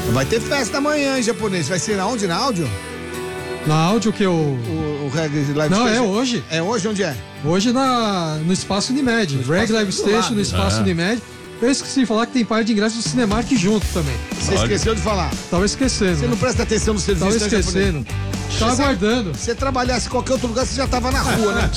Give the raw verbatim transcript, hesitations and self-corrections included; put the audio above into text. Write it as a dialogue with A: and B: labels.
A: Vai ter festa amanhã, hein, japonês? Vai ser na onde? Na áudio?
B: Na áudio que eu...
A: O, o Reg Live
B: Não,
A: Station?
B: é hoje.
A: É hoje? Onde é?
B: Hoje na, no Espaço Unimed.
A: No
B: Reg
A: espaço
B: Live
A: do
B: Station,
A: lado.
B: no Espaço
C: Ah.
B: Unimed. Eu esqueci de falar que tem par de ingressos do Cinemark junto também.
A: Você
C: Olha.
A: esqueceu de falar.
B: Tava esquecendo.
A: Você não presta atenção no serviço,
B: Tava
A: né, japonês?
B: esquecendo. Tava
A: Você-
B: aguardando.
A: Se você trabalhasse em qualquer outro lugar, você já tava na rua, né?